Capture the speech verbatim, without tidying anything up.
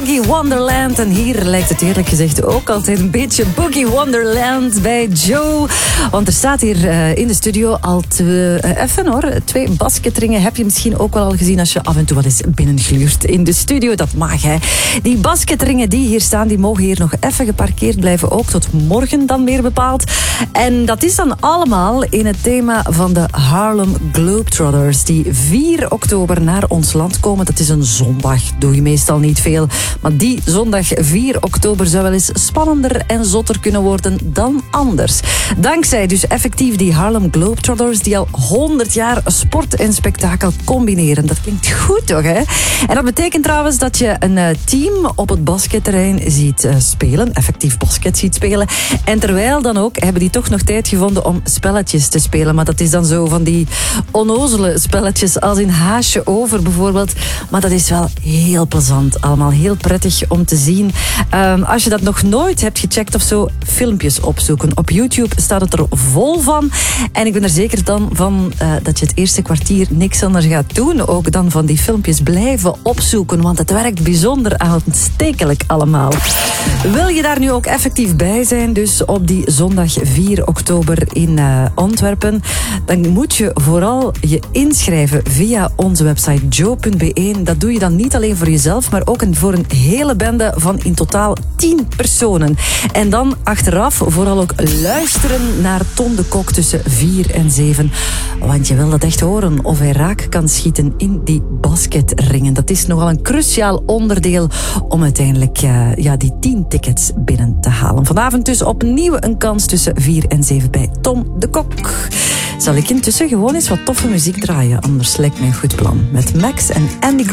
Boogie Wonderland. En hier lijkt het eerlijk gezegd ook altijd een beetje Boogie Wonderland bij Joe. Want er staat hier uh, in de studio al te, uh, even hoor, twee basketringen. Heb je misschien ook wel al gezien als je af en toe wat eens binnengluurt in de studio. Dat mag, hè. Die basketringen die hier staan, die mogen hier nog even geparkeerd blijven. Ook tot morgen dan meer bepaald. En dat is dan allemaal in het thema van de Harlem Globetrotters. Die vier oktober naar ons land komen. Dat is een zondag. Doe je meestal niet veel. Maar die zondag vier oktober zou wel eens spannender en zotter kunnen worden dan anders. Dankzij dus effectief die Harlem Globetrotters die al honderd jaar sport en spektakel combineren. Dat klinkt goed toch, hè? En dat betekent trouwens dat je een team op het basketterrein ziet spelen. Effectief basket ziet spelen. En terwijl dan ook hebben die toch nog tijd gevonden om spelletjes te spelen. Maar dat is dan zo van die onnozele spelletjes als in Haasje Over bijvoorbeeld. Maar dat is wel heel plezant. Allemaal heel prettig om te zien. Um, als je dat nog nooit hebt gecheckt of zo, filmpjes opzoeken. Op YouTube staat het er vol van. En ik ben er zeker dan van uh, dat je het eerste kwartier niks anders gaat doen. Ook dan van die filmpjes blijven opzoeken. Want het werkt bijzonder aanstekelijk allemaal. Wil je daar nu ook effectief bij zijn, dus op die zondag vier oktober in uh, Antwerpen, dan moet je vooral je inschrijven via onze website joe punt b e. Dat doe je dan niet alleen voor jezelf, maar ook voor een hele bende van in totaal tien personen. En dan achteraf vooral ook luisteren naar Tom de Kok tussen vier en zeven. Want je wil dat echt horen of hij raak kan schieten in die basketringen. Dat is nogal een cruciaal onderdeel om uiteindelijk uh, ja, die tien tickets binnen te halen. Vanavond dus opnieuw een kans tussen vier en zeven bij Tom de Kok. Zal ik intussen gewoon eens wat toffe muziek draaien? Anders lijkt mij een goed plan. Met Max en Andy Gray.